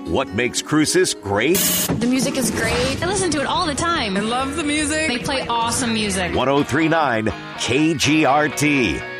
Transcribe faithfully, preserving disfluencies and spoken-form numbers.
What makes Crucis great? The music is great. I listen to it all the time. I love the music. They play awesome music. ten thirty-nine K G R T.